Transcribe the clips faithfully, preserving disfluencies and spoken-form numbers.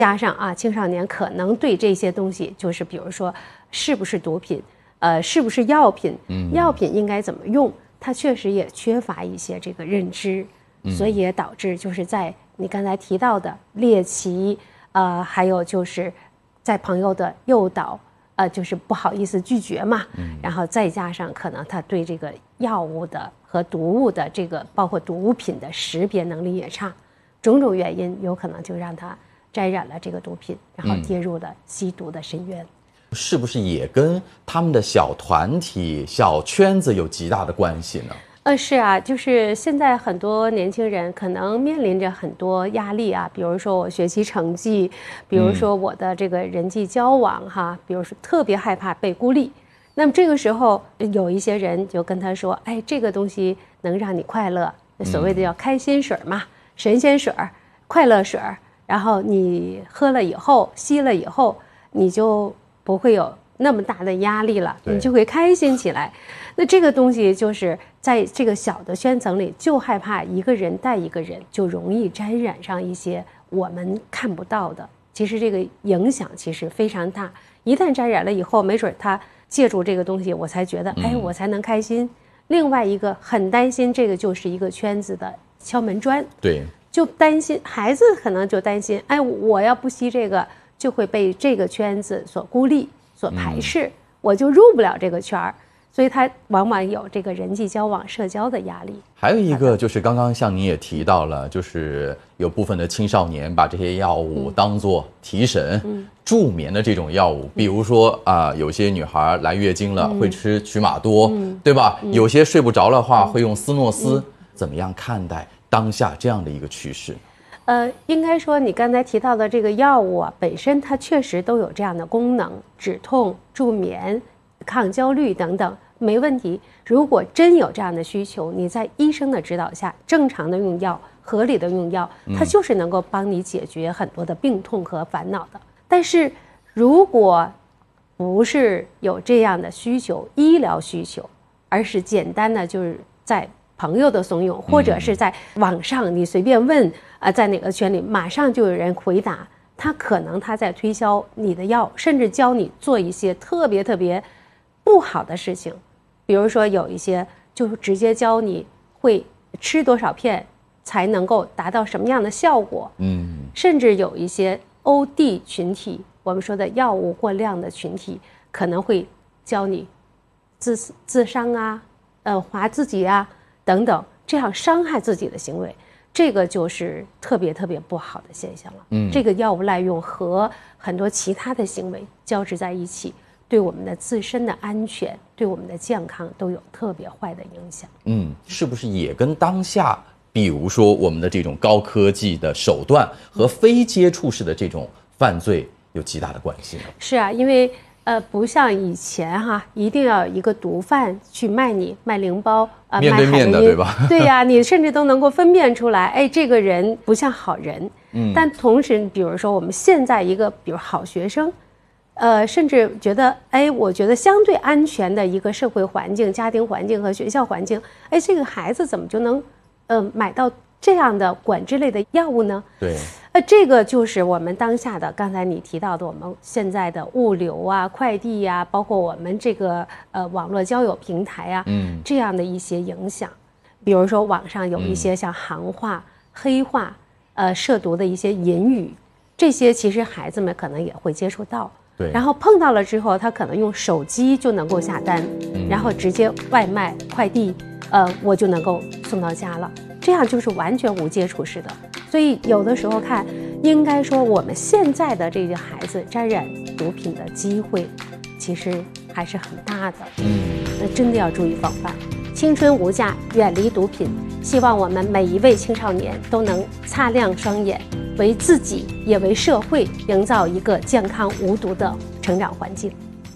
加上啊，青少年可能对这些东西，就是比如说是不是毒品，呃，是不是药品，嗯、药品应该怎么用，他确实也缺乏一些这个认知，嗯、所以也导致就是在你刚才提到的猎奇，呃，还有就是在朋友的诱导，呃，就是不好意思拒绝嘛，嗯、然后再加上可能他对这个药物的和毒物的这个，包括毒品的识别能力也差，种种原因有可能就让他沾染了这个毒品，然后跌入了吸毒的深渊。 嗯、是不是也跟他们的小团体、小圈子有极大的关系呢？ 呃，是啊，就是现在很多年轻人可能面临着很多压力啊，比如说我学习成绩，比如说我的这个人际交往哈，比如说特别害怕被孤立。那么这个时候有一些人就跟他说，哎，这个东西能让你快乐，所谓的叫开心水嘛，神仙水、快乐水，然后你喝了以后，吸了以后，你就不会有那么大的压力了，你就会开心起来。那这个东西就是在这个小的圈层里，就害怕一个人带一个人，就容易沾染上一些我们看不到的。其实这个影响其实非常大，一旦沾染了以后，没准他借助这个东西，我才觉得，哎，我才能开心。另外一个很担心，这个就是一个圈子的敲门砖。 对。 就担心孩子可能就担心，哎，我要不吸这个，就会被这个圈子所孤立、所排斥，嗯、我就入不了这个圈儿，所以他往往有这个人际交往、社交的压力。 还有一个就是刚刚像你也提到了，就是有部分的青少年把这些药物当作提神、嗯、助眠的这种药物，比如说啊、呃，有些女孩来月经了、嗯、会吃曲马多，嗯、对吧？嗯、有些睡不着的话、嗯、会用斯诺斯，嗯、怎么样看待当下这样的一个趋势？ 呃，应该说你刚才提到的这个药物啊，本身它确实都有这样的功能，止痛、助眠、抗焦虑等等，没问题。如果真有这样的需求，你在医生的指导下，正常的用药、合理的用药，它就是能够帮你解决很多的病痛和烦恼的。嗯、但是如果不是有这样的需求，医疗需求，而是简单的就是在朋友的怂恿，或者是在网上你随便问啊、呃，在哪个圈里马上就有人回答，他可能他在推销你的药，甚至教你做一些特别特别不好的事情，比如说有一些就是直接教你会吃多少片才能够达到什么样的效果，嗯，甚至有一些 O D 群体，我们说的药物过量的群体，可能会教你自自伤啊，呃，划自己啊。等等，这样伤害自己的行为，这个就是特别特别不好的现象了。嗯，这个药物滥用和很多其他的行为交织在一起，对我们的自身的安全、对我们的健康都有特别坏的影响。 嗯，是不是也跟当下，比如说我们的这种高科技的手段和非接触式的这种犯罪有极大的关系呢？ 是啊，因为。呃，不像以前哈，一定要一个毒贩去卖你卖零包啊、呃， 面对面的对吧？ 对呀、啊，你甚至都能够分辨出来，哎，这个人不像好人。嗯。但同时，比如说我们现在一个，比如好学生，呃，甚至觉得，哎，我觉得相对安全的一个社会环境、家庭环境和学校环境，哎，这个孩子怎么就能，呃，买到这样的管制类的药物呢？ 对。 呃，这个就是我们当下的，刚才你提到的，我们现在的物流啊、快递呀、啊，包括我们这个呃网络交友平台啊，嗯，这样的一些影响。比如说网上有一些像行话、嗯、黑话，呃，涉毒的一些隐语，这些其实孩子们可能也会接触到。 对。 然后碰到了之后，他可能用手机就能够下单，嗯、然后直接外卖、快递，呃，我就能够送到家了。这样就是完全无接触式的。所以有的时候看，应该说我们现在的这些孩子沾染毒品的机会，其实还是很大的。嗯，那真的要注意防范。青春无价，远离毒品。希望我们每一位青少年都能擦亮双眼，为自己也为社会营造一个健康无毒的成长环境。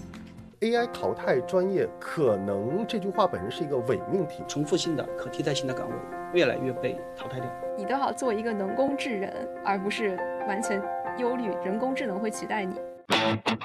A I 淘汰专业，可能这句话本身是一个伪命题。 重复性的、可替代性的岗位越来越被淘汰掉。 你都好做一个人工智能，而不是完全忧虑人工智能会取代你。